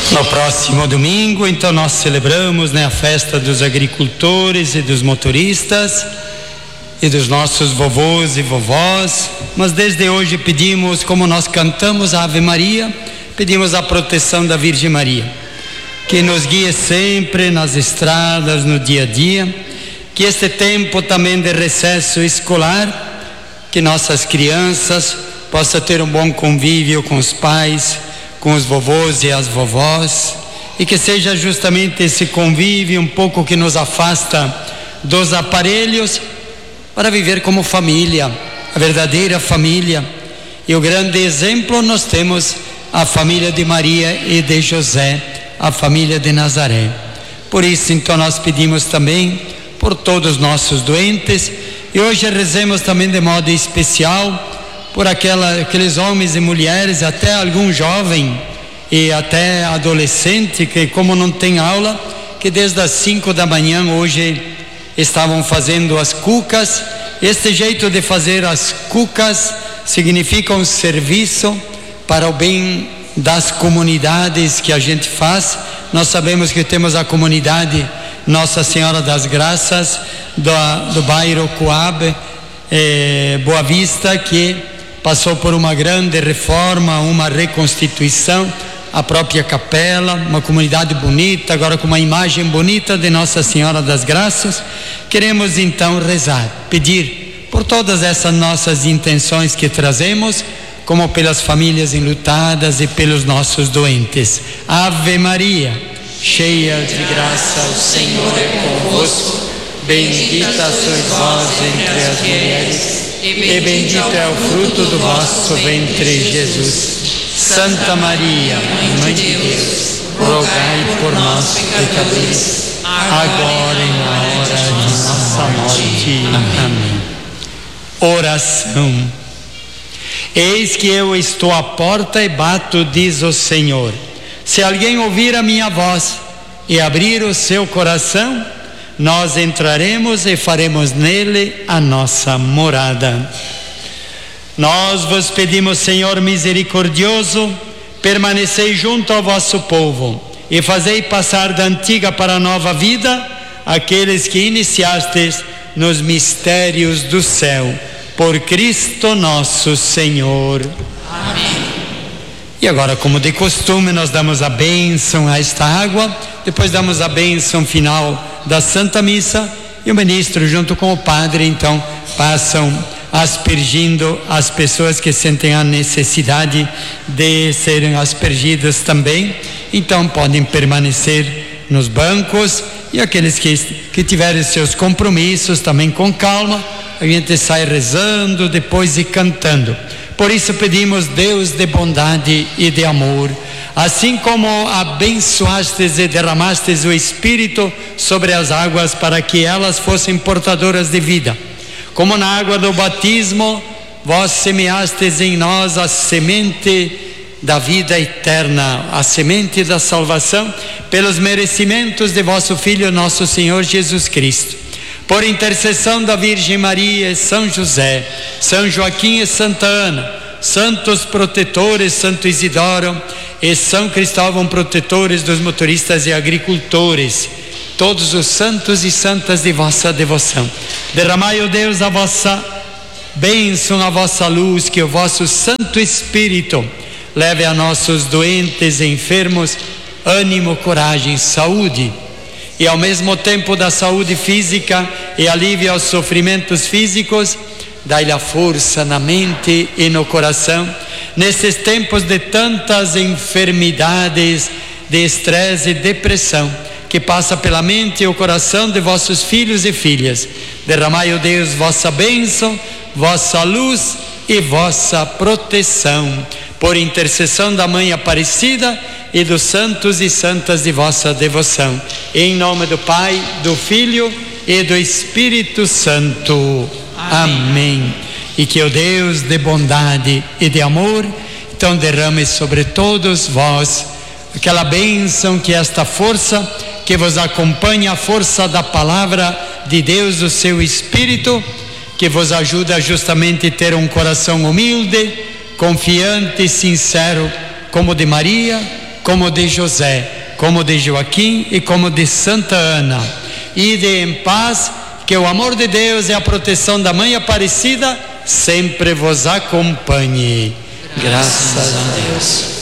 No próximo domingo, então, nós celebramos, a festa dos agricultores e dos motoristas e dos nossos vovôs e vovós, mas desde hoje pedimos, como nós cantamos a Ave Maria, pedimos a proteção da Virgem Maria, que nos guie sempre nas estradas, no dia a dia, que este tempo também de recesso escolar, que nossas crianças possam ter um bom convívio com os pais, com os vovôs e as vovós, e que seja justamente esse convívio um pouco que nos afasta dos aparelhos, para viver como família, a verdadeira família. E o grande exemplo nós temos a família de Maria e de José, a família de Nazaré. Por isso, então, nós pedimos também por todos os nossos doentes, e hoje rezemos também de modo especial por aqueles homens e mulheres, até algum jovem e até adolescente, que como não tem aula, que desde as 5 da manhã hoje estavam fazendo as cucas. Este jeito de fazer as cucas significa um serviço para o bem das comunidades que a gente faz. Nós sabemos que temos a comunidade Nossa Senhora das Graças do bairro Coab, Boa Vista, que passou por uma grande reforma, uma reconstituição, a própria capela, uma comunidade bonita, agora com uma imagem bonita de Nossa Senhora das Graças. Queremos então rezar, pedir por todas essas nossas intenções que trazemos, como pelas famílias enlutadas e pelos nossos doentes. Ave Maria, cheia de graça, o Senhor é convosco, bendita sois vós entre as mulheres, e bendito é o fruto do vosso ventre, Jesus. Santa Maria, Mãe de Deus, rogai por nós, pecadores, agora e na hora de nossa morte. Amém. Oração. Eis que eu estou à porta e bato, diz o Senhor. Se alguém ouvir a minha voz e abrir o seu coração, nós entraremos e faremos nele a nossa morada. Nós vos pedimos, Senhor misericordioso, permanecei junto ao vosso povo e fazei passar da antiga para a nova vida aqueles que iniciastes nos mistérios do céu. Por Cristo nosso Senhor. Amém. E agora, como de costume, nós damos a bênção a esta água, depois damos a bênção final da Santa Missa, e o ministro junto com o padre então passam aspergindo as pessoas que sentem a necessidade de serem aspergidas também. Então podem permanecer nos bancos, e aqueles que tiverem seus compromissos também com calma, a gente sai rezando depois e cantando. Por isso pedimos, Deus de bondade e de amor, assim como abençoastes e derramastes o Espírito sobre as águas para que elas fossem portadoras de vida, como na água do batismo vós semeastes em nós a semente da vida eterna, a semente da salvação, pelos merecimentos de vosso Filho, nosso Senhor Jesus Cristo. Por intercessão da Virgem Maria e São José, São Joaquim e Santa Ana, santos protetores, Santo Isidoro e São Cristóvão, protetores dos motoristas e agricultores, todos os santos e santas de vossa devoção, derramai, ó Deus, a vossa bênção, a vossa luz, que o vosso Santo Espírito leve a nossos doentes e enfermos ânimo, coragem, saúde, e ao mesmo tempo da saúde física e alívio aos sofrimentos físicos, dai-lhe a força na mente e no coração, nesses tempos de tantas enfermidades, de estresse e depressão, que passa pela mente e o coração de vossos filhos e filhas. Derramai, ó Deus, vossa bênção, vossa luz e vossa proteção, por intercessão da Mãe Aparecida e dos santos e santas de vossa devoção. Em nome do Pai, do Filho e do Espírito Santo. Amém. E que o Deus de bondade e de amor então derrame sobre todos vós aquela bênção, que esta força que vos acompanha, a força da palavra de Deus, o seu Espírito, que vos ajuda justamente a ter um coração humilde, confiante e sincero, como o de Maria, como de José, como de Joaquim e como de Santa Ana. Ide em paz, que o amor de Deus e a proteção da Mãe Aparecida sempre vos acompanhe. Graças a Deus.